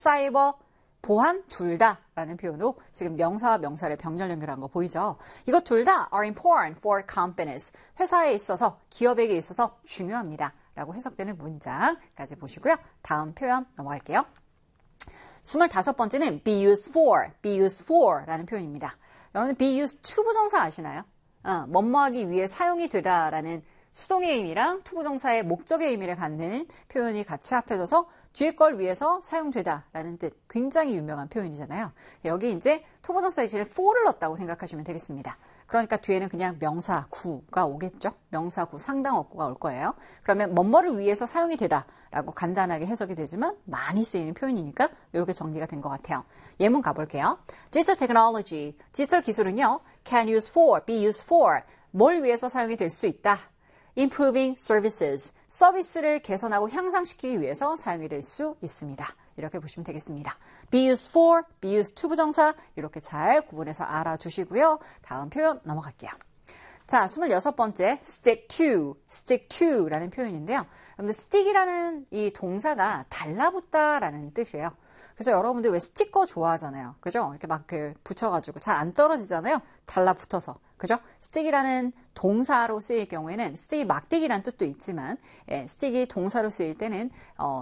사이버, 보안 둘 다라는 표현으로 지금 명사와 명사를 병렬 연결한 거 보이죠? 이거 둘 다 are important for companies. 회사에 있어서, 기업에게 있어서 중요합니다. 라고 해석되는 문장까지 보시고요. 다음 표현 넘어갈게요. 25번째는 be used for 라는 표현입니다. 여러분 be used to 부정사 아시나요? 뭐뭐하기 위해 사용이 되다라는 수동의 의미랑 투부정사의 목적의 의미를 갖는 표현이 같이 합해져서 뒤에 걸 위해서 사용되다라는 뜻, 굉장히 유명한 표현이잖아요. 여기 이제 투부정사 대신에 for를 넣었다고 생각하시면 되겠습니다. 그러니까 뒤에는 그냥 명사 구가 오겠죠. 명사 구 상당어구가 올 거예요. 그러면 뭐뭐를 위해서 사용이 되다라고 간단하게 해석이 되지만 많이 쓰이는 표현이니까 이렇게 정리가 된 것 같아요. 예문 가볼게요. 디지털 테크놀로지, 디지털 기술은요, can use for, be used for, 뭘 위해서 사용이 될 수 있다. improving services, 서비스를 개선하고 향상시키기 위해서 사용이 될 수 있습니다. 이렇게 보시면 되겠습니다. be used for, be used to 부정사 이렇게 잘 구분해서 알아두시고요. 다음 표현 넘어갈게요. 자, 26번째 stick to라는 표현인데요. stick이라는 이 동사가 달라붙다라는 뜻이에요. 그래서 여러분들 왜 스티커 좋아하잖아요. 그죠? 이렇게 막 붙여가지고 잘 안 떨어지잖아요. 달라붙어서. 그죠? 스틱이라는 동사로 쓰일 경우에는 스틱이 막대기란 뜻도 있지만, 스틱이 동사로 쓰일 때는,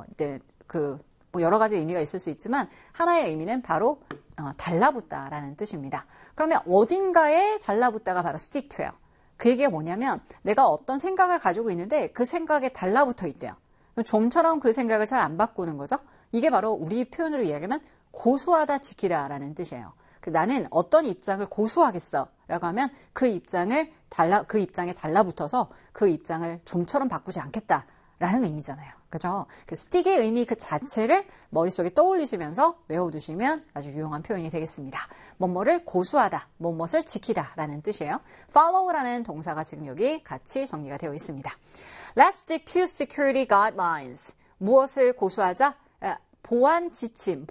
뭐 여러 가지 의미가 있을 수 있지만, 하나의 의미는 바로, 달라붙다라는 뜻입니다. 그러면 어딘가에 달라붙다가 바로 stick to예요. 그 얘기가 뭐냐면, 내가 어떤 생각을 가지고 있는데 그 생각에 달라붙어 있대요. 좀처럼 그 생각을 잘 안 바꾸는 거죠. 이게 바로 우리 표현으로 이야기하면 고수하다 지키라 라는 뜻이에요. 나는 어떤 입장을 고수하겠어 라고 하면 그 입장에 달라붙어서 그 입장을 좀처럼 바꾸지 않겠다 라는 의미잖아요. 그죠? 그 스틱의 의미 그 자체를 머릿속에 떠올리시면서 외워두시면 아주 유용한 표현이 되겠습니다. 뭐뭐를 고수하다, 뭐뭇을 지키다 라는 뜻이에요. follow라는 동사가 지금 여기 같이 정리가 되어 있습니다. Let's stick to security guidelines. 무엇을 고수하자? 보안 지침,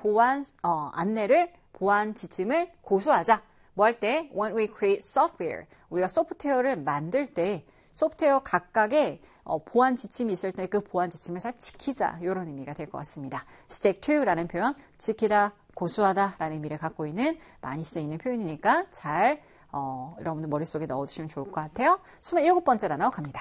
보안 지침을 고수하자. 뭐 할 때? When we create software. 우리가 소프트웨어를 만들 때 소프트웨어 각각의 보안 지침이 있을 때 그 보안 지침을 잘 지키자. 이런 의미가 될 것 같습니다. stick to라는 표현, 지키다, 고수하다 라는 의미를 갖고 있는 많이 쓰이는 표현이니까 잘 여러분들 머릿속에 넣어두시면 좋을 것 같아요. 27번째 단어 갑니다.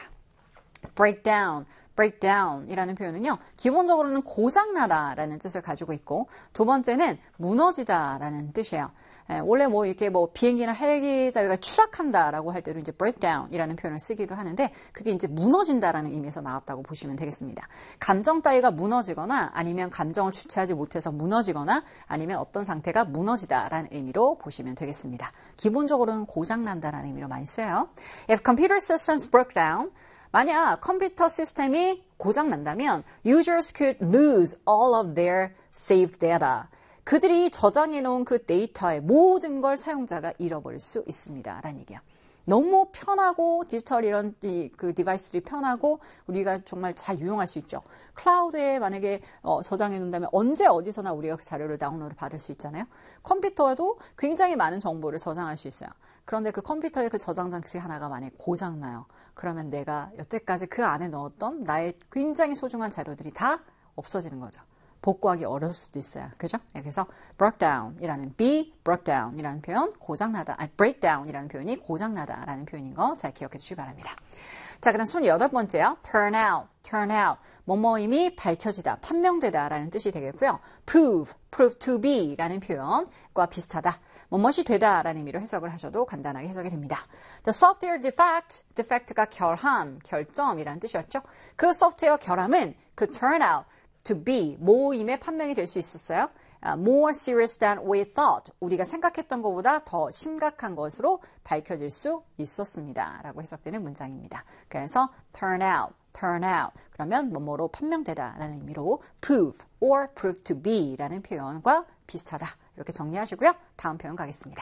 breakdown 이라는 표현은요, 기본적으로는 고장나다라는 뜻을 가지고 있고, 두 번째는 무너지다라는 뜻이에요. 원래 이렇게 비행기나 헬기 따위가 추락한다라고 할 때도 이제 breakdown이라는 표현을 쓰기도 하는데, 그게 이제 무너진다라는 의미에서 나왔다고 보시면 되겠습니다. 감정 따위가 무너지거나, 아니면 감정을 주체하지 못해서 무너지거나, 아니면 어떤 상태가 무너지다라는 의미로 보시면 되겠습니다. 기본적으로는 고장난다라는 의미로 많이 써요. If computer systems broke down, 만약 컴퓨터 시스템이 고장난다면 users could lose all of their saved data. 그들이 저장해 놓은 그 데이터의 모든 걸 사용자가 잃어버릴 수 있습니다. 라는 얘기야. 너무 편하고 디지털 이런 그 디바이스들이 편하고 우리가 정말 잘 유용할 수 있죠. 클라우드에 만약에 저장해 놓는다면 언제 어디서나 우리가 그 자료를 다운로드 받을 수 있잖아요. 컴퓨터에도 굉장히 많은 정보를 저장할 수 있어요. 그런데 그 컴퓨터의 그 저장 장치 하나가 만약에 고장나요. 그러면 내가 여태까지 그 안에 넣었던 나의 굉장히 소중한 자료들이 다 없어지는 거죠. 복구하기 어려울 수도 있어요. 그죠? 그래서 breakdown이라는 breakdown이라는 표현, 고장나다, breakdown이라는 표현이 고장나다라는 표현인 거 잘 기억해 주시기 바랍니다. 자, 그다음 28번째요. turn out. 뭐뭐임이 밝혀지다, 판명되다라는 뜻이 되겠고요. prove to be라는 표현과 비슷하다. 뭐뭇이 되다라는 의미로 해석을 하셔도 간단하게 해석이 됩니다. The software defect가 결함, 결점이라는 뜻이었죠. 그 소프트웨어 결함은 그 turn out to be, 모임에 판명이 될 수 있었어요. More serious than we thought. 우리가 생각했던 것보다 더 심각한 것으로 밝혀질 수 있었습니다. 라고 해석되는 문장입니다. 그래서 turn out. 그러면 뭐뭐로 판명되다라는 의미로 prove or prove to be 라는 표현과 비슷하다. 이렇게 정리하시고요. 다음 표현 가겠습니다.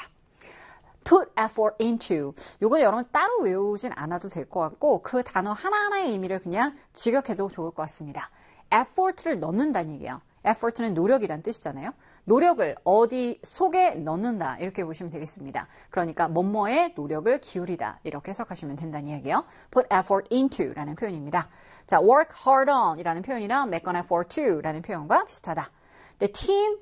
put effort into. 요거 여러분 따로 외우진 않아도 될 것 같고 그 단어 하나하나의 의미를 그냥 직역해도 좋을 것 같습니다. effort를 넣는다는 얘기예요. effort는 노력이란 뜻이잖아요. 노력을 어디 속에 넣는다 이렇게 보시면 되겠습니다. 그러니까 뭐뭐에 노력을 기울이다 이렇게 해석하시면 된다는 이야기예요. put effort into 라는 표현입니다. 자, work hard on 이라는 표현이랑 make an effort to 라는 표현과 비슷하다. The team